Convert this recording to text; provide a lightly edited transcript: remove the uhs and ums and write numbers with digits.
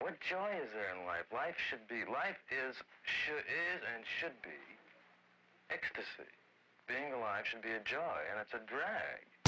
What joy is there in life? Life is and should be ecstasy. Being alive should be a joy, and it's a drag.